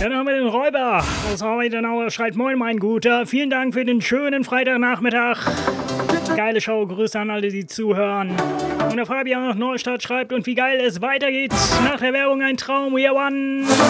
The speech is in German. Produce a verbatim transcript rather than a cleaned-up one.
Dann haben wir den Räuber aus Arbeitenau, schreibt moin mein Guter. Vielen Dank für den schönen Freitagnachmittag. Geile Show, Grüße an alle, die zuhören. Und der Fabian aus Neustadt schreibt, und wie geil es weitergeht. Nach der Werbung ein Traum, we are one.